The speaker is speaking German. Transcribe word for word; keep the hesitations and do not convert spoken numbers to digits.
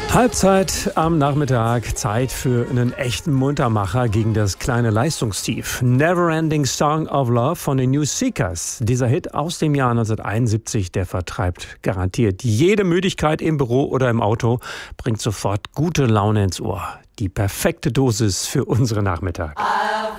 Halbzeit am Nachmittag, Zeit für einen echten Muntermacher gegen das kleine Leistungstief. Neverending Song of Love von den New Seekers. Dieser Hit aus dem Jahr neunzehnhunderteinundsiebzig, der vertreibt garantiert jede Müdigkeit im Büro oder im Auto, bringt sofort gute Laune ins Ohr. Die perfekte Dosis für unseren Nachmittag. I'll